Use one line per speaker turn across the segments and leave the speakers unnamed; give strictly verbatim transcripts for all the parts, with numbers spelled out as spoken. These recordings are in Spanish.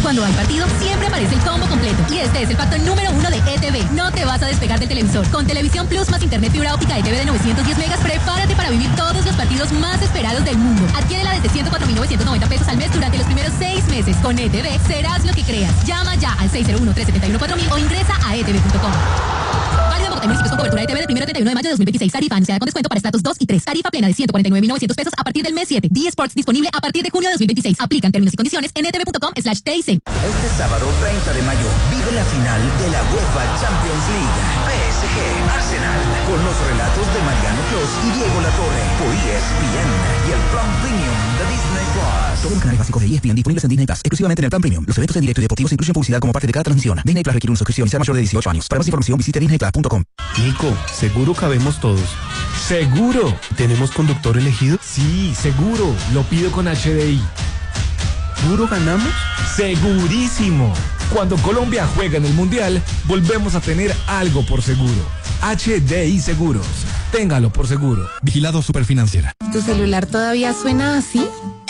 Cuando hay partido, siempre aparece el combo completo. Y este es el pacto número uno de E T V. No te vas a despegar del televisor. Con Televisión Plus más Internet fibra óptica E T V de novecientos diez megas, prepárate para vivir todos los partidos más esperados del mundo. Adquiérela desde ciento cuatro mil novecientos noventa pesos al mes durante los primeros seis meses. Con E T V, serás lo que creas. Llama ya al seis cero uno, tres siete uno, cuatro mil o ingresa a e t v punto com. Válido en Bogotá y municipios con cobertura E T V del primero al treinta y uno de mayo de dos mil veintiséis. Tarifa anunciada con descuento para estratos dos y tres. Tarifa plena de ciento cuarenta y nueve mil novecientos pesos a partir del mes siete. D Sports disponible a partir de junio de dos mil veintiséis. Aplican términos y condiciones en e t v punto com slash t i c.
Este sábado treinta de mayo vive la final de la UEFA Champions League. P S G Arsenal, con los relatos de Mariano Clos y Diego Latorre por E S P N y el plan premium de Disney Plus.
Todos los canales básicos de E S P N disponibles en Disney Plus, exclusivamente en el plan premium. Los eventos en directo y deportivos incluyen publicidad como parte de cada transmisión. Disney Plus requiere una suscripción y sea mayor de dieciocho años. Para más información visite disney plus punto com.
Nico, ¿seguro cabemos todos? ¡Seguro! ¿Tenemos conductor elegido?
Sí, seguro. Lo pido con H D I.
¿Seguro ganamos?
¡Segurísimo! Cuando Colombia juega en el Mundial, volvemos a tener algo por seguro. H D I Seguros. Téngalo por seguro.
Vigilado Superfinanciera.
¿Tu celular todavía suena así?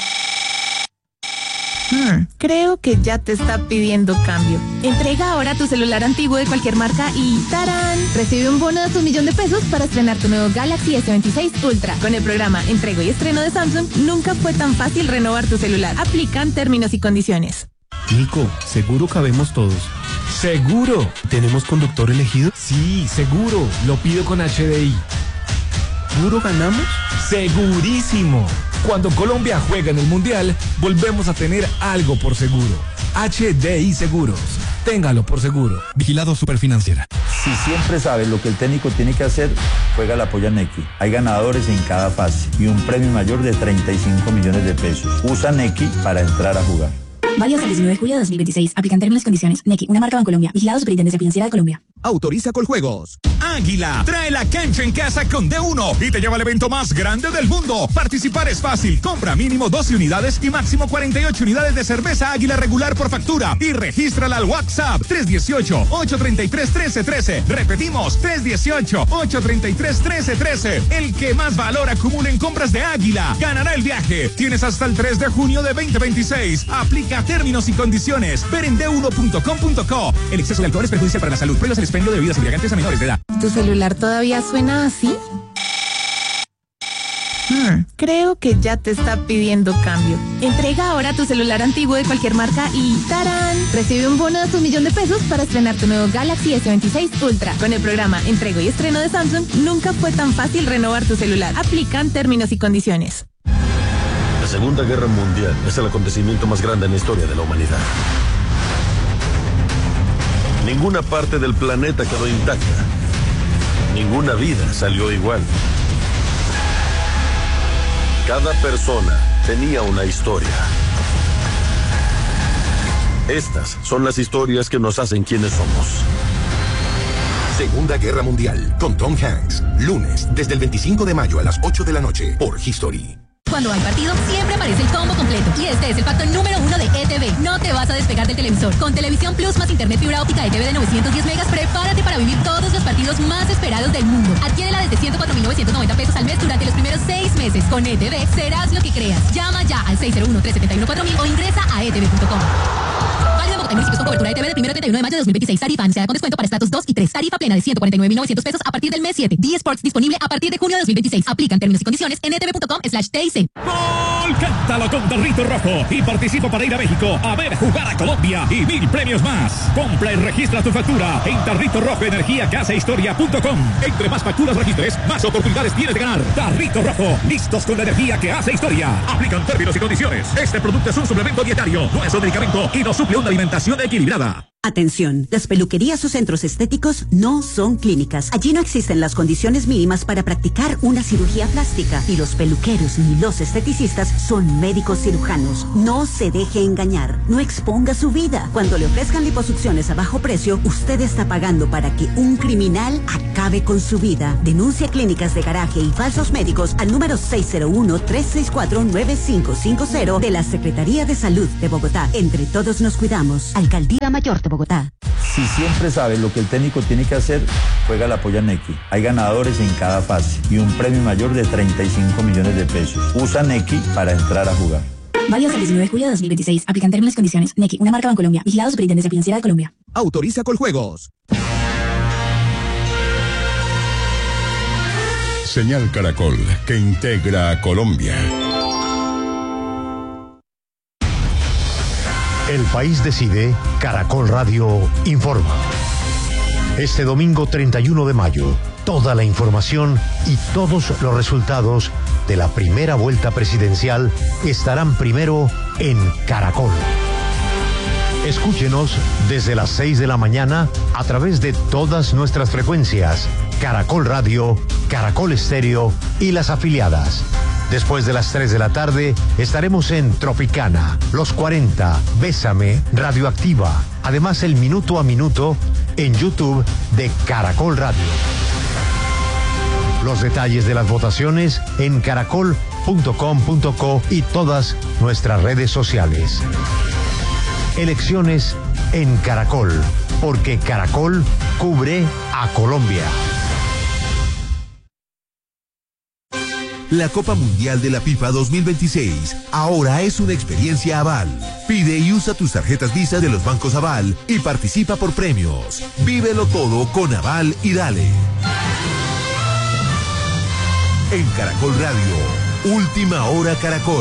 Hmm, creo que ya te está pidiendo cambio. Entrega ahora tu celular antiguo de cualquier marca y ¡tarán! Recibe un bono de tu millón de pesos para estrenar tu nuevo Galaxy S veintiséis Ultra. Con el programa Entrego y Estreno de Samsung, nunca fue tan fácil renovar tu celular. Aplican términos y condiciones.
Nico, ¿seguro cabemos todos?
¡Seguro!
¿Tenemos conductor elegido?
Sí, seguro. Lo pido con H D I.
¿Seguro ganamos?
¡Segurísimo! Cuando Colombia juega en el Mundial, volvemos a tener algo por seguro. H D I Seguros. Téngalo por seguro.
Vigilado Superfinanciera.
Si siempre sabes lo que el técnico tiene que hacer, juega la polla Nequi. Hay ganadores en cada fase y un premio mayor de treinta y cinco millones de pesos. Usa Nequi para entrar a jugar.
Válido hasta el diecinueve de julio de dos mil veintiséis. Aplican términos y condiciones. Nequi, una marca Bancolombia. Vigilado Superintendencia Financiera de Colombia.
Autoriza Coljuegos. Águila trae la cancha en casa con D uno y te lleva al evento más grande del mundo. Participar es fácil. Compra mínimo doce unidades y máximo cuarenta y ocho unidades de cerveza Águila regular por factura y regístrala al WhatsApp tres uno ocho, ocho tres tres, uno tres uno tres. Repetimos, tres uno ocho, ocho tres tres, uno tres uno tres. El que más valor acumule en compras de Águila ganará el viaje. Tienes hasta el tres de junio de veinte veintiséis. Aplica términos y condiciones. Ver en d uno punto com punto co. El exceso de alcohol es perjudicial para la salud. Prohíbas el expendio de bebidas embriagantes a menores de edad.
¿Tu celular todavía suena así? Hmm, creo que ya te está pidiendo cambio. Entrega ahora tu celular antiguo de cualquier marca y ¡tarán! Recibe un bono de tu millón de pesos para estrenar tu nuevo Galaxy S veintiséis Ultra. Con el programa Entrego y Estreno de Samsung, nunca fue tan fácil renovar tu celular. Aplican términos y condiciones.
La Segunda Guerra Mundial es el acontecimiento más grande en la historia de la humanidad. Ninguna parte del planeta quedó intacta. Ninguna vida salió igual. Cada persona tenía una historia. Estas son las historias que nos hacen quienes somos.
Segunda Guerra Mundial, con Tom Hanks. Lunes, desde el veinticinco de mayo a las ocho de la noche, por History.
Cuando hay partido, siempre aparece el combo completo. Y este es el pacto número uno de E T V. No te vas a despegar del televisor. Con Televisión Plus más Internet fibra óptica E T V de novecientos diez megas, prepárate para vivir todos los partidos más esperados del mundo. Adquiérela desde ciento cuatro mil novecientos noventa pesos al mes durante los primeros seis meses. Con E T V, serás lo que creas. Llama ya al seis cero uno, tres siete uno, cuatro mil o ingresa a e t v punto com. Válido en Bogotá y municipios con cobertura E T V del primero al treinta y uno de mayo de dos mil veintiséis. Tarifa anunciada con descuento para estratos dos y tres. Tarifa plena de ciento cuarenta y nueve mil novecientos pesos a partir del mes siete. D Sports disponible a partir de junio de dos mil veintiséis. Aplican términos y condiciones en e t v punto com slash t i c.
Cántalo con Tarrito Rojo y participa para ir a México a ver jugar a Colombia y mil premios más. Compra y registra tu factura en Tarrito Rojo Energía Casa Historia punto com. Entre más facturas registres, más oportunidades tienes de ganar. Tarrito Rojo, listos con la energía que hace historia. Aplican términos y condiciones. Este producto es un suplemento dietario, no es un medicamento y no suple una alimentación equilibrada.
Atención, las peluquerías o centros estéticos no son clínicas. Allí no existen las condiciones mínimas para practicar una cirugía plástica y los peluqueros ni los esteticistas son médicos cirujanos. No se deje engañar, no exponga su vida. Cuando le ofrezcan liposucciones a bajo precio, usted está pagando para que un criminal acabe con su vida. Denuncia clínicas de garaje y falsos médicos al número seis cero uno, tres seis cuatro, nueve cinco cinco cero de la Secretaría de Salud de Bogotá. Entre todos nos cuidamos. Alcaldía Mayor de Bogotá.
Si siempre sabes lo que el técnico tiene que hacer, juega la polla Nequi. Hay ganadores en cada fase y un premio mayor de treinta y cinco millones de pesos. Usa Nequi para entrar a jugar.
Válido hasta el diecinueve de julio de dos mil veintiséis. Aplican términos y condiciones. N E C I, una marca Bancolombia. Vigilado Superintendencia Financiera de Colombia.
Autoriza Coljuegos.
Señal Caracol, que integra a Colombia.
El país decide, Caracol Radio informa. Este domingo treinta y uno de mayo, toda la información y todos los resultados de la primera vuelta presidencial estarán primero en Caracol. Escúchenos desde las seis de la mañana a través de todas nuestras frecuencias, Caracol Radio, Caracol Estéreo y las afiliadas. Después de las tres de la tarde estaremos en Tropicana, Los cuarenta, Bésame, Radioactiva. Además el Minuto a Minuto en YouTube de Caracol Radio. Los detalles de las votaciones en caracol punto com punto co y todas nuestras redes sociales. Elecciones en Caracol, porque Caracol cubre a Colombia.
La Copa Mundial de la FIFA dos mil veintiséis ahora es una experiencia Aval. Pide y usa tus tarjetas Visa de los bancos Aval y participa por premios. Vívelo todo con Aval y dale. En Caracol Radio, Última Hora Caracol.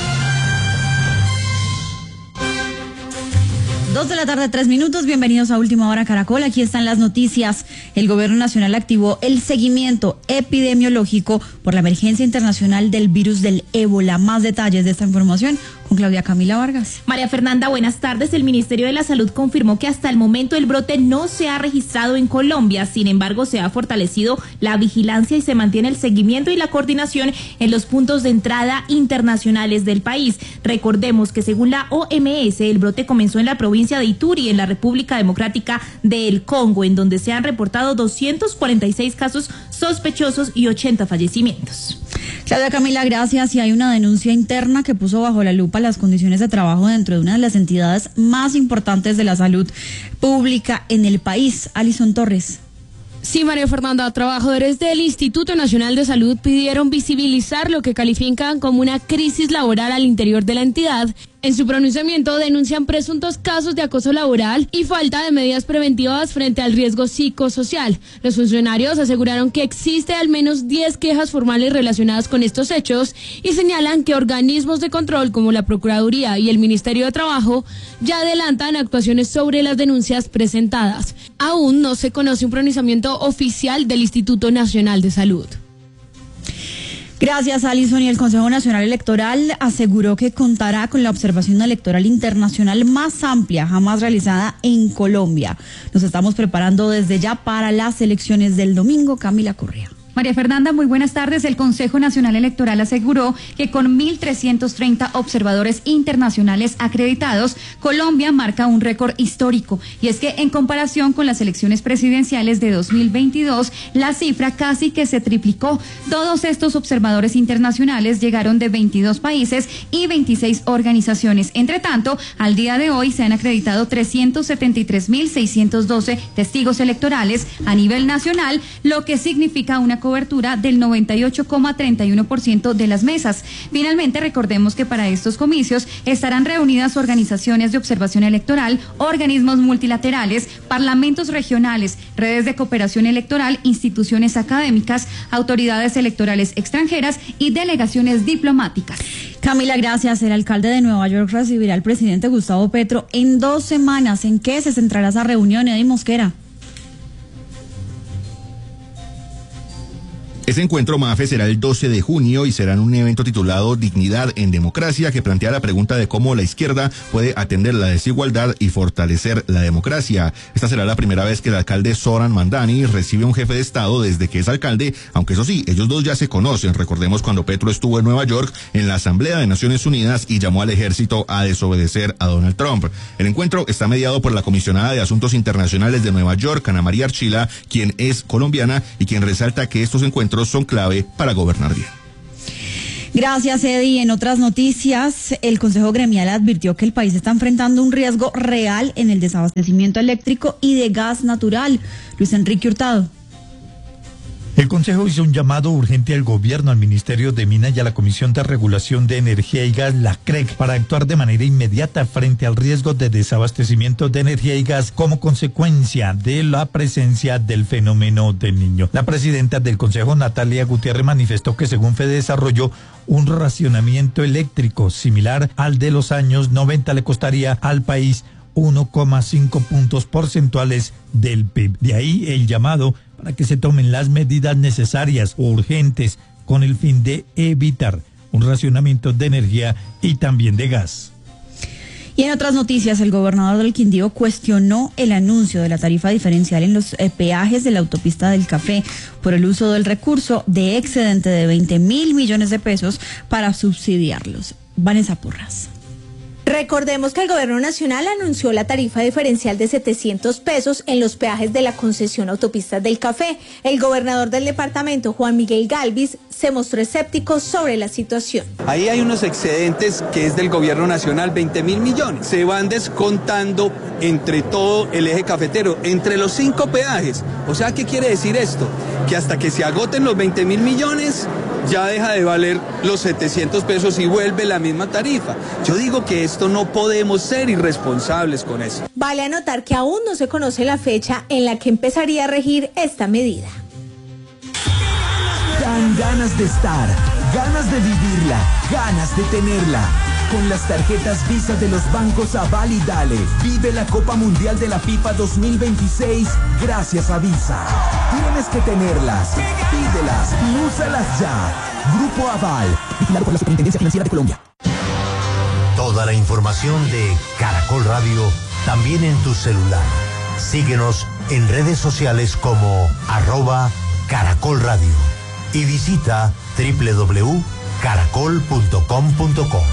Dos de la tarde, tres minutos. Bienvenidos a Última Hora Caracol. Aquí están las noticias. El gobierno nacional activó el seguimiento epidemiológico por la emergencia internacional del virus del ébola. Más detalles de esta información con Claudia Camila Vargas.
María Fernanda, buenas tardes. El Ministerio de la Salud confirmó que hasta el momento el brote no se ha registrado en Colombia. Sin embargo, se ha fortalecido la vigilancia y se mantiene el seguimiento y la coordinación en los puntos de entrada internacionales del país. Recordemos que según la O M S, el brote comenzó en la provincia de Ituri, en la República Democrática del Congo, en donde se han reportado doscientos cuarenta y seis casos sospechosos y ochenta fallecimientos.
Claudia Camila, gracias. Y hay una denuncia interna que puso bajo la lupa las condiciones de trabajo dentro de una de las entidades más importantes de la salud pública en el país. Alison Torres.
Sí, María Fernanda, trabajadores del Instituto Nacional de Salud pidieron visibilizar lo que califican como una crisis laboral al interior de la entidad. En su pronunciamiento denuncian presuntos casos de acoso laboral y falta de medidas preventivas frente al riesgo psicosocial. Los funcionarios aseguraron que existe al menos diez quejas formales relacionadas con estos hechos y señalan que organismos de control como la Procuraduría y el Ministerio de Trabajo ya adelantan actuaciones sobre las denuncias presentadas. Aún no se conoce un pronunciamiento oficial del Instituto Nacional de Salud.
Gracias, Alison. Y el Consejo Nacional Electoral aseguró que contará con la observación electoral internacional más amplia jamás realizada en Colombia. Nos estamos preparando desde ya para las elecciones del domingo. Camila Correa.
María Fernanda, muy buenas tardes. El Consejo Nacional Electoral aseguró que con mil trescientos treinta observadores internacionales acreditados, Colombia marca un récord histórico. Y es que en comparación con las elecciones presidenciales de dos mil veintidós, la cifra casi que se triplicó. Todos estos observadores internacionales llegaron de veintidós países y veintiséis organizaciones. Entre tanto, al día de hoy se han acreditado trescientos setenta y tres mil seiscientos doce testigos electorales a nivel nacional, lo que significa una cobertura del noventa y ocho coma treinta y uno por ciento de las mesas. Finalmente, recordemos que para estos comicios estarán reunidas organizaciones de observación electoral, organismos multilaterales, parlamentos regionales, redes de cooperación electoral, instituciones académicas, autoridades electorales extranjeras y delegaciones diplomáticas.
Camila, gracias. El alcalde de Nueva York recibirá al presidente Gustavo Petro en dos semanas. ¿En qué se centrará esa reunión, Eddie Mosquera?
Ese encuentro, Mafe, será el doce de junio y será en un evento titulado Dignidad en Democracia, que plantea la pregunta de cómo la izquierda puede atender la desigualdad y fortalecer la democracia. Esta será la primera vez que el alcalde Zoran Mandani recibe a un jefe de Estado desde que es alcalde, aunque eso sí, ellos dos ya se conocen. Recordemos cuando Petro estuvo en Nueva York en la Asamblea de Naciones Unidas y llamó al ejército a desobedecer a Donald Trump. El encuentro está mediado por la comisionada de Asuntos Internacionales de Nueva York, Ana María Archila, quien es colombiana y quien resalta que estos encuentros son clave para gobernar bien.
Gracias, Eddie. En otras noticias, el Consejo Gremial advirtió que el país está enfrentando un riesgo real en el desabastecimiento eléctrico y de gas natural. Luis Enrique Hurtado.
El Consejo hizo un llamado urgente al gobierno, al Ministerio de Minas y a la Comisión de Regulación de Energía y Gas, la C R E G, para actuar de manera inmediata frente al riesgo de desabastecimiento de energía y gas como consecuencia de la presencia del fenómeno del Niño. La presidenta del Consejo, Natalia Gutiérrez, manifestó que según Fede Desarrollo, un racionamiento eléctrico similar al de los años noventa le costaría al país uno coma cinco puntos porcentuales del P I B. De ahí el llamado para que se tomen las medidas necesarias o urgentes con el fin de evitar un racionamiento de energía y también de gas.
Y en otras noticias, el gobernador del Quindío cuestionó el anuncio de la tarifa diferencial en los eh, peajes de la autopista del Café por el uso del recurso de excedente de veinte mil millones de pesos para subsidiarlos. Vanessa Porras.
Recordemos que el Gobierno Nacional anunció la tarifa diferencial de setecientos pesos en los peajes de la concesión Autopistas del Café. El gobernador del departamento, Juan Miguel Galvis, se mostró escéptico sobre la situación.
Ahí hay unos excedentes que es del Gobierno Nacional, veinte mil millones. Se van descontando entre todo el eje cafetero, entre los cinco peajes. O sea, ¿qué quiere decir esto? Que hasta que se agoten los veinte mil millones, ya deja de valer los setecientos pesos y vuelve la misma tarifa. Yo digo que esto no podemos ser irresponsables con eso.
Vale anotar que aún no se conoce la fecha en la que empezaría a regir esta medida.
Dan ganas de estar, ganas de vivirla, ganas de tenerla. Con las tarjetas Visa de los bancos Aval y Dale, vive la Copa Mundial de la FIFA dos mil veintiséis gracias a Visa. Tienes que tenerlas, pídelas y úsalas ya. Grupo Aval, vigilado por la Superintendencia Financiera de Colombia.
Toda la información de Caracol Radio también en tu celular. Síguenos en redes sociales como arroba Caracol Radio y visita doble u doble u doble u punto caracol punto com punto co.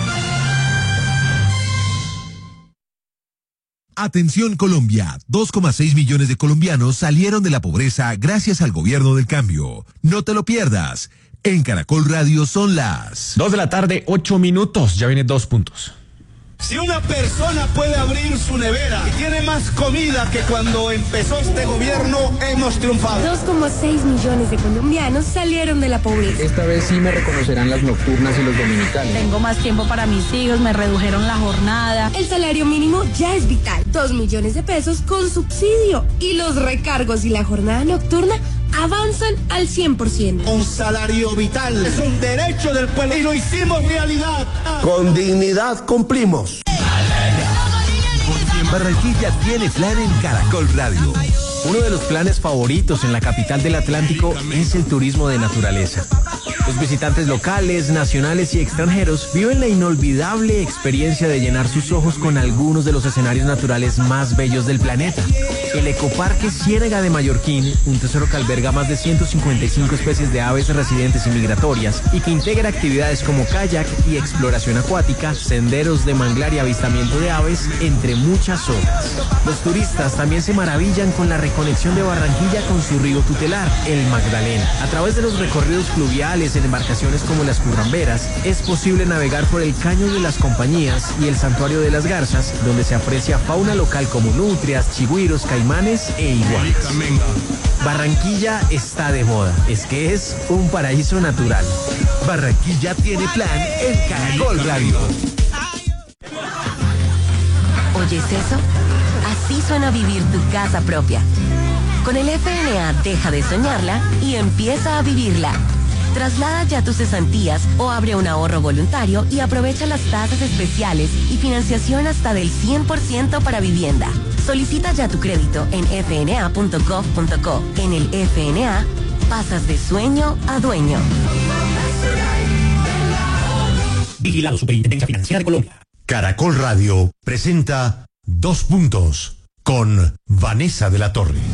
Atención Colombia, dos coma seis millones de colombianos salieron de la pobreza gracias al gobierno del cambio. No te lo pierdas. En Caracol Radio son las
Dos de la tarde, ocho minutos. Ya vienen dos puntos.
Si una persona puede abrir su nevera y tiene más comida que cuando empezó este gobierno, hemos triunfado.
dos coma seis millones de colombianos salieron de la pobreza.
Esta vez sí me reconocerán las nocturnas y los dominicales.
Tengo más tiempo para mis hijos, me redujeron la jornada.
El salario mínimo ya es vital. Dos millones de pesos con subsidio. Y los recargos y la jornada nocturna avanzan al cien por ciento.
Un salario vital es un derecho del pueblo y lo hicimos realidad.
Con dignidad cumplimos.
Barranquilla tiene plan en Caracol Radio.
Uno de los planes favoritos en la capital del Atlántico es el turismo de naturaleza. Los visitantes locales, nacionales y extranjeros viven la inolvidable experiencia de llenar sus ojos con algunos de los escenarios naturales más bellos del planeta. El Ecoparque Ciénaga de Mallorquín, un tesoro que alberga más de ciento cincuenta y cinco especies de aves residentes y migratorias y que integra actividades como kayak y exploración acuática, senderos de manglar y avistamiento de aves, entre muchas otras. Los turistas también se maravillan con la reconexión de Barranquilla con su río tutelar, el Magdalena. A través de los recorridos fluviales en embarcaciones como las Curramberas, es posible navegar por el Caño de las Compañías y el Santuario de las Garzas, donde se aprecia fauna local como nutrias, chigüiros, caimanes e iguanas. Barranquilla está de moda, es que es un paraíso natural.
Barranquilla tiene plan en Caracol Radio.
¿Oyes eso? Así suena vivir tu casa propia. Con el F N A deja de soñarla y empieza a vivirla. Traslada ya tus cesantías o abre un ahorro voluntario y aprovecha las tasas especiales y financiación hasta del cien por ciento para vivienda. Solicita ya tu crédito en f n a punto gov punto co. En el F N A, pasas de sueño a dueño.
Vigilado Superintendencia Financiera de Colombia.
Caracol Radio presenta Dos Puntos con Vanessa de la Torre.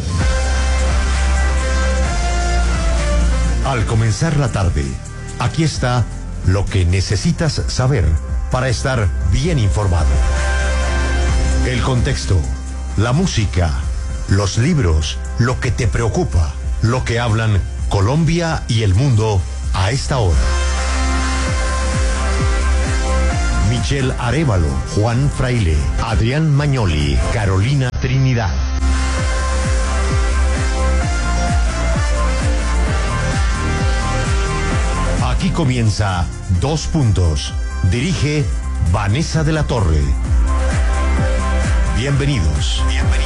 Al comenzar la tarde, aquí está lo que necesitas saber para estar bien informado. El contexto, la música, los libros, lo que te preocupa, lo que hablan Colombia y el mundo a esta hora. Michelle Arévalo, Juan Fraile, Adrián Mañoli, Carolina Trinidad. Aquí comienza Dos Puntos. Dirige Vanessa de la Torre. Bienvenidos. Bienvenidos.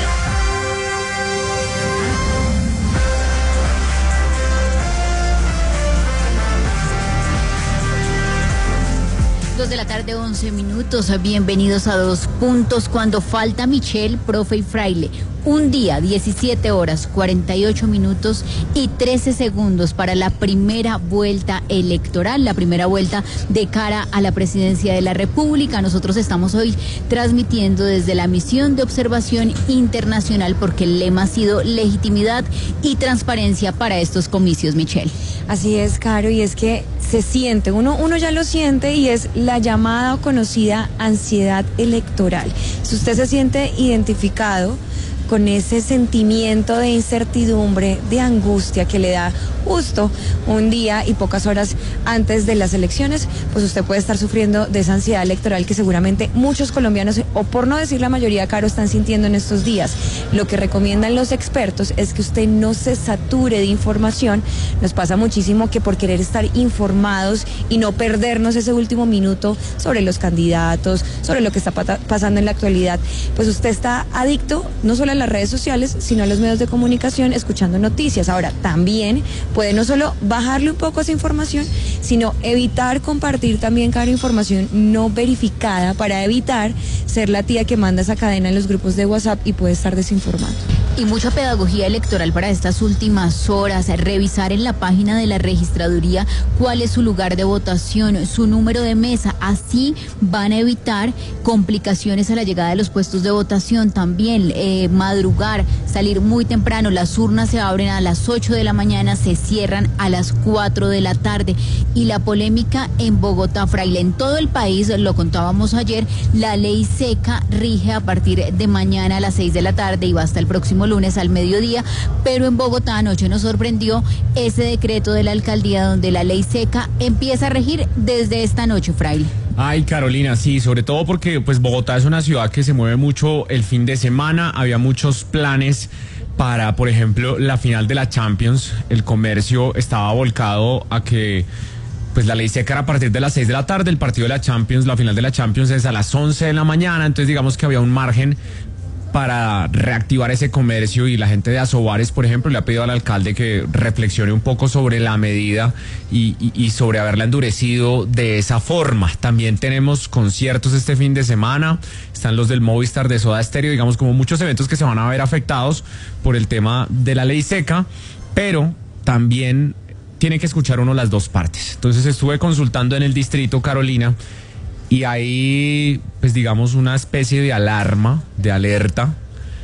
Dos de la tarde, once minutos. Bienvenidos a Dos Puntos. Cuando falta Michelle, profe y fraile. Un día, diecisiete horas, cuarenta y ocho minutos y trece segundos para la primera vuelta electoral, la primera vuelta de cara a la presidencia de la República. Nosotros estamos hoy transmitiendo desde la misión de observación internacional porque el lema ha sido legitimidad y transparencia para estos comicios, Michelle.
Así es, Caro, y es que se siente, uno, uno ya lo siente y es la llamada o conocida ansiedad electoral. Si usted se siente identificado con ese sentimiento de incertidumbre, de angustia que le da justo un día y pocas horas antes de las elecciones, pues usted puede estar sufriendo de esa ansiedad electoral que seguramente muchos colombianos, o por no decir la mayoría, Caro, están sintiendo en estos días. Lo que recomiendan los expertos es que usted no se sature de información. Nos pasa muchísimo que por querer estar informados y no perdernos ese último minuto sobre los candidatos, sobre lo que está pasando en la actualidad, pues usted está adicto no solo a las redes sociales, sino a los medios de comunicación, escuchando noticias. Ahora, también puede no solo bajarle un poco a esa información, sino evitar compartir también, Caro, información no verificada para evitar ser la tía que manda esa cadena en los grupos de WhatsApp y puede estar desinformando.
Y mucha pedagogía electoral para estas últimas horas, revisar en la página de la registraduría cuál es su lugar de votación, su número de mesa, así van a evitar complicaciones a la llegada de los puestos de votación. También eh, madrugar, salir muy temprano, las urnas se abren a las ocho de la mañana, se cierran a las cuatro de la tarde. Y la polémica en Bogotá, fraile, en todo el país, lo contábamos ayer, la ley seca rige a partir de mañana a las seis de la tarde y va hasta el próximo lunes al mediodía, pero en Bogotá anoche nos sorprendió ese decreto de la alcaldía donde la ley seca empieza a regir desde esta noche, fraile.
Ay, Carolina, sí, sobre todo porque pues Bogotá es una ciudad que se mueve mucho el fin de semana, había muchos planes para, por ejemplo, la final de la Champions. El comercio estaba volcado a que pues la ley seca era a partir de las seis de la tarde, el partido de la Champions, la final de la Champions es a las once de la mañana, entonces digamos que había un margen para reactivar ese comercio, y la gente de Asobares, por ejemplo, le ha pedido al alcalde que reflexione un poco sobre la medida y, y, y sobre haberla endurecido de esa forma. También tenemos conciertos este fin de semana, están los del Movistar, de Soda Stereo, digamos como muchos eventos que se van a ver afectados por el tema de la ley seca, pero también tiene que escuchar uno las dos partes. Entonces estuve consultando en el distrito, Carolina, y hay, pues digamos, una especie de alarma, de alerta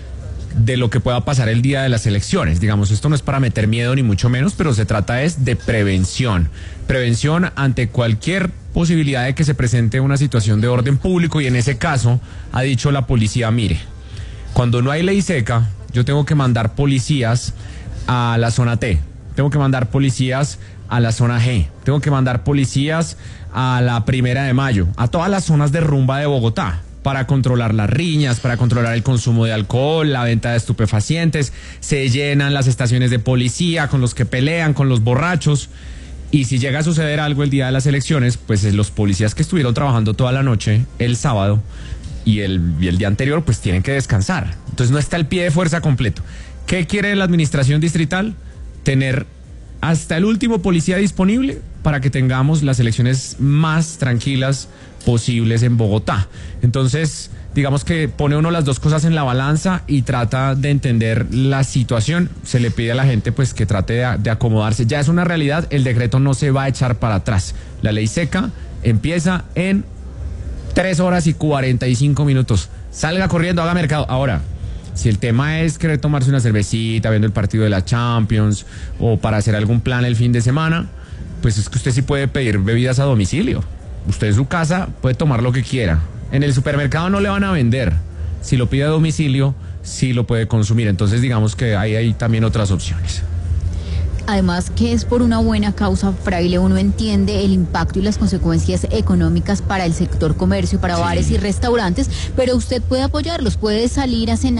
de lo que pueda pasar el día de las elecciones. Digamos, esto no es para meter miedo ni mucho menos, pero se trata es de prevención. Prevención ante cualquier posibilidad de que se presente una situación de orden público, y en ese caso ha dicho la policía, mire, cuando no hay ley seca, yo tengo que mandar policías a la zona T, tengo que mandar policías a la zona G, tengo que mandar policías a la Primera de Mayo, a todas las zonas de rumba de Bogotá, para controlar las riñas, para controlar el consumo de alcohol, la venta de estupefacientes. Se llenan las estaciones de policía con los que pelean, con los borrachos, y si llega a suceder algo el día de las elecciones, pues los policías que estuvieron trabajando toda la noche el sábado y el, y el día anterior, pues tienen que descansar. Entonces no está el pie de fuerza completo. ¿Qué quiere la administración distrital? Tener hasta el último policía disponible para que tengamos las elecciones más tranquilas posibles en Bogotá. Entonces, digamos que pone uno las dos cosas en la balanza y trata de entender la situación. Se le pide a la gente pues que trate de, de acomodarse. Ya es una realidad, el decreto no se va a echar para atrás. La ley seca empieza en tres horas y cuarenta y cinco minutos. Salga corriendo, haga mercado. Ahora, si el tema es querer tomarse una cervecita viendo el partido de la Champions o para hacer algún plan el fin de semana, pues es que usted sí puede pedir bebidas a domicilio. Usted en su casa puede tomar lo que quiera. En el supermercado no le van a vender. Si lo pide a domicilio, sí lo puede consumir. Entonces digamos que ahí hay también otras opciones.
Además que es por una buena causa, fraile, uno entiende el impacto y las consecuencias económicas para el sector comercio, para sí. bares y restaurantes, pero usted puede apoyarlos, puede salir a cenar